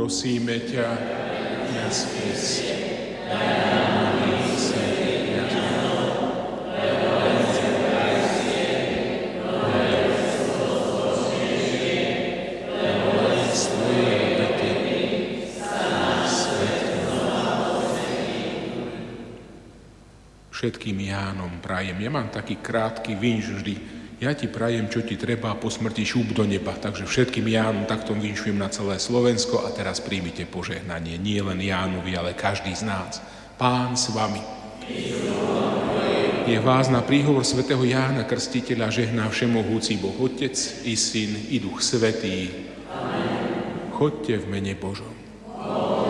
Prosíme ťa, nás Kriste, daj nám nový svätý kňazov, všetkým Jánom prajem. Ja mám taký krátky vinš vždy. Ja ti prajem, čo ti treba, po smrti šup do neba. Takže všetkým Jánom takto vinšujem na celé Slovensko a teraz príjmite požehnanie. Nie len Jánovi, ale každý z nás. Pán s vami. Je vás na príhovor svätého Jána Krstiteľa žehná všemohúci Boh Otec i Syn i Duch Svätý. Amen. Choďte v mene Božom.